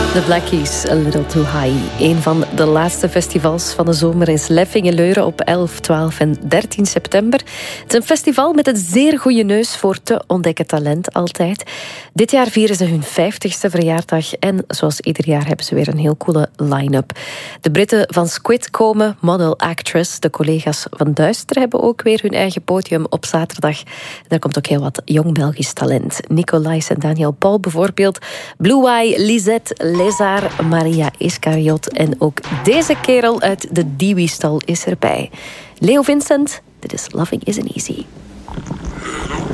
The Black Keys, A Little Too High. Een van de laatste festivals van de zomer is Leffingeleuren op 11, 12 en 13 september. Het is een festival met een zeer goede neus voor te ontdekken talent altijd. Dit jaar vieren ze hun 50ste verjaardag en zoals ieder jaar hebben ze weer een heel coole line-up. De Britten van Squid komen, Model Actress, de collega's van Duister hebben ook weer hun eigen podium op zaterdag. Daar komt ook heel wat jong Belgisch talent. Nicolais en Daniel Paul bijvoorbeeld, Blue Eye, Lisette, Lézard, Maria Iscariot en ook deze kerel uit de Dewey-stal is erbij. Leo Vincent, dit is Loving Isn't Easy.